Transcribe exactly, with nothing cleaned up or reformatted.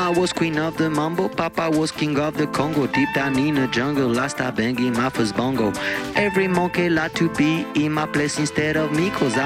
Mama was queen of the mambo, Papa was king of the Congo. Deep down in the jungle, I started banging my first bongo. Every monkey like to be in my place instead of me, cause I